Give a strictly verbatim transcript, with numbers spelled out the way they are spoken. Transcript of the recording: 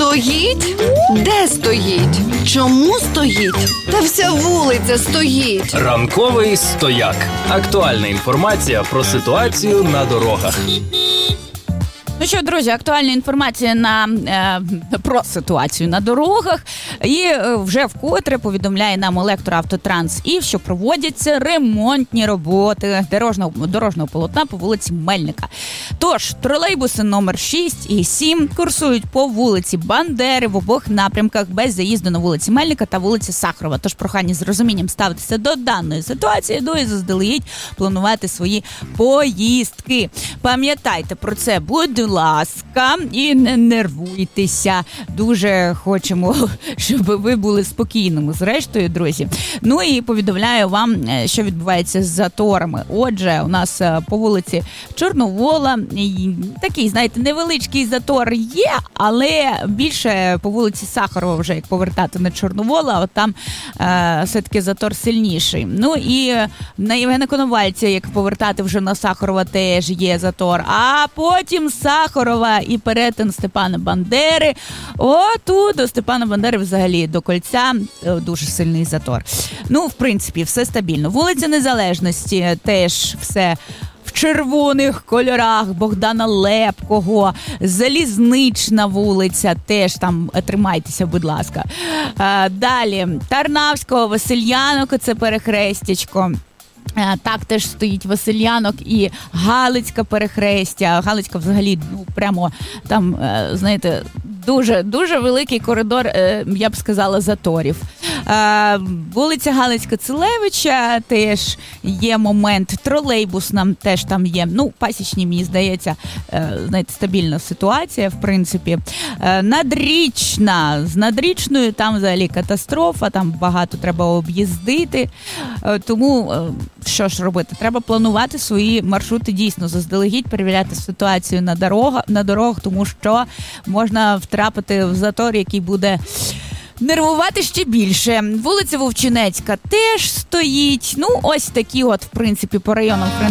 Стоїть? Де стоїть? Чому стоїть? Та вся вулиця стоїть. Ранковий стояк. Актуальна інформація про ситуацію на дорогах. Ну що, друзі, актуальна інформація на, е, про ситуацію на дорогах. І е, вже вкотре повідомляє нам Електроавтотранс ІВ, що проводяться ремонтні роботи дорожнього, дорожнього полотна по вулиці Мельника. Тож, тролейбуси номер шість і сім курсують по вулиці Бандери в обох напрямках без заїзду на вулиці Мельника та вулиці Сахарова. Тож прохання з розумінням ставитися до даної ситуації, ну і заздалегідь планувати свої поїздки. Пам'ятайте про це, будь ласка, і не нервуйтеся. Дуже хочемо, щоб ви були спокійними, зрештою, друзі. Ну і повідомляю вам, що відбувається з заторами. Отже, у нас по вулиці Чорновола такий, знаєте, невеличкий затор є, але більше по вулиці Сахарова вже, як повертати на Чорновола, от там е, все-таки затор сильніший. Ну і на Євгена Коновальця, як повертати вже на Сахарова, теж є затор. А потім Сахарова і перетин Степана Бандери. О, тут до Степана Бандери взагалі до кольця дуже сильний затор. Ну, в принципі, все стабільно. Вулиця Незалежності теж все в червоних кольорах, Богдана Лепкого, Залізнична вулиця, теж там тримайтеся, будь ласка. Далі, Тарнавського, Васильянок, це перехрестячко. Так теж стоїть Васильянок і Галицька перехрестя. Галицька взагалі, ну, прямо там, знаєте, дуже, дуже великий коридор, я б сказала, заторів. Вулиця Галицька-Целевича теж є момент. Тролейбусна теж там є. Ну, Пасічні, мені здається, знаєте, стабільна ситуація, в принципі. Надрічна. З Надрічною там взагалі катастрофа, там багато треба об'їздити. Тому що ж робити? Треба планувати свої маршрути дійсно заздалегідь, перевіряти ситуацію на дорогах, на дорогах, тому що можна втрапити в затор, який буде нервувати ще більше. Вулиця Вовчинецька теж стоїть. Ну, ось такі от, в принципі, по районам